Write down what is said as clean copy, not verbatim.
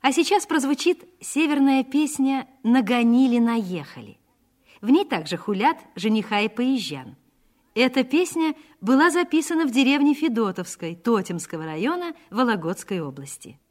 А сейчас прозвучит северная песня «Нагонили-наехали». В ней также хулят жениха и поезжан. Эта песня была записана в деревне Федотовской Тотемского района Вологодской области.